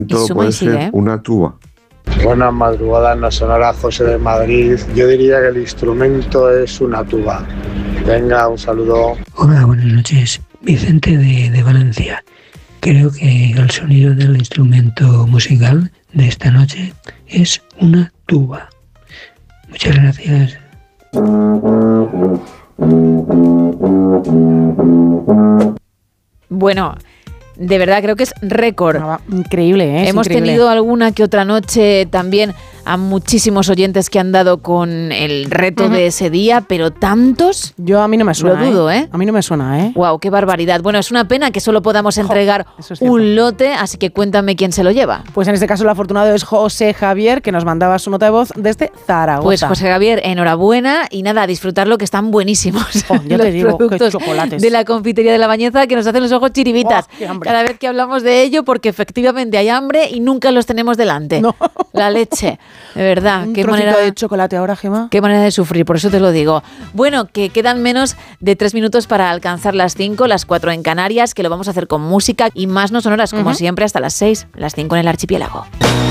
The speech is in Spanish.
Todo puede ser una tuba. Buenas madrugadas, nos sonará José de Madrid. Yo diría que el instrumento es una tuba. Venga, un saludo. Hola, buenas noches. Vicente de Valencia. Creo que el sonido del instrumento musical de esta noche es una tuba. Muchas gracias. Bueno, de verdad creo que es récord. Increíble, ¿eh? Hemos tenido alguna que otra noche también a muchísimos oyentes que han dado con el reto de ese día, pero tantos. Yo a mí no me suena. Lo dudo, ¿eh? A mí no me suena, ¿eh? Wow, qué barbaridad. Bueno, es una pena que solo podamos entregar un lote, así que cuéntame quién se lo lleva. Pues en este caso el afortunado es José Javier, que nos mandaba su nota de voz desde Zaragoza. Pues José Javier, enhorabuena y nada, a disfrutarlo, que están buenísimos. Ya te digo, qué chocolates de la confitería de la Bañeza que nos hacen los ojos chiribitas cada vez que hablamos de ello, porque efectivamente hay hambre y nunca los tenemos delante. No. La leche, de verdad. Un qué trocito manera de chocolate ahora, Gemma. Qué manera de sufrir, por eso te lo digo. Bueno, que quedan menos de 3 minutos para alcanzar las 5, las 4 en Canarias, que lo vamos a hacer con música y más no sonoras, como siempre, hasta las 6, las 5 en el archipiélago.